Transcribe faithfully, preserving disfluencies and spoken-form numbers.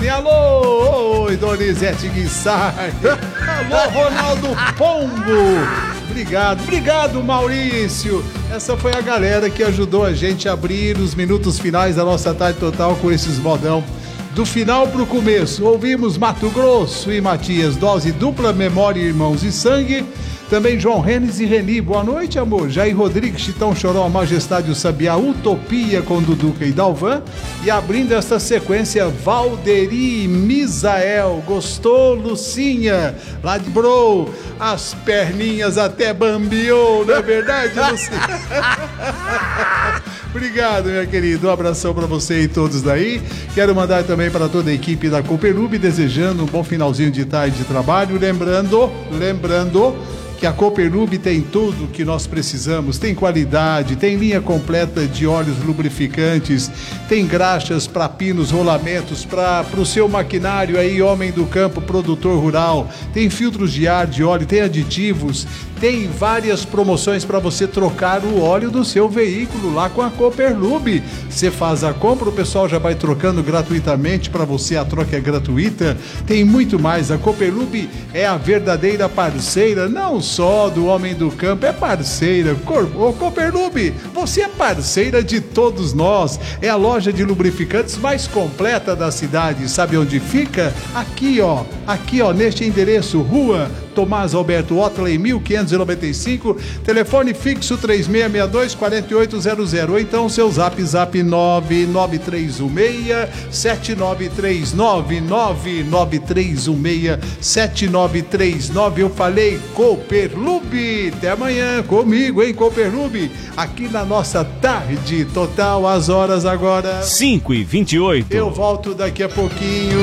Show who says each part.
Speaker 1: Simone. Alô, oi, Donizete Guissardi. Alô, Ronaldo Pombo. Obrigado, obrigado, Maurício. Essa foi a galera que ajudou a gente a abrir os minutos finais da nossa tarde total com esses modão. Do final pro começo, ouvimos Mato Grosso e Matias, dose dupla, memória, irmãos e sangue. Também João Renes e Reni, boa noite, amor. Jair Rodrigues, Chitão Choró, Majestade o Sabiá, Utopia com Duduca e Dalvan. E abrindo esta sequência, Valderi Misael. Gostou, Lucinha? Lá de Bro, as perninhas até bambiou, não é verdade, Lucinha? Obrigado, minha querida. Um abração para você e todos daí. Quero mandar também para toda a equipe da Cooperlube, desejando um bom finalzinho de tarde de trabalho. Lembrando, lembrando que a Cooperlube tem tudo que nós precisamos, tem qualidade, tem linha completa de óleos lubrificantes, tem graxas para pinos, rolamentos, para o seu maquinário aí, homem do campo, produtor rural, tem filtros de ar, de óleo, tem aditivos, tem várias promoções para você trocar o óleo do seu veículo lá com a Cooperlube. Você faz a compra, o pessoal já vai trocando gratuitamente para você, a troca é gratuita. Tem muito mais, a Cooperlube é a verdadeira parceira, não só do homem do campo, é parceira. Ô Cooperlube, você é parceira de todos nós, é a loja de lubrificantes mais completa da cidade. Sabe onde fica? Aqui ó, aqui ó, neste endereço, Rua Tomás Alberto Otley, mil quinhentos e noventa e cinco, telefone fixo três seis seis dois, quatro oito zero zero, ou então seu zap zap nove nove três um seis, sete nove três nove, nove nove três um seis, sete nove três nove. Eu falei Cooperlube. Até amanhã comigo, hein, Cooperlube, aqui na nossa tarde total, às horas agora
Speaker 2: cinco e vinte e oito.
Speaker 1: Eu volto daqui a pouquinho.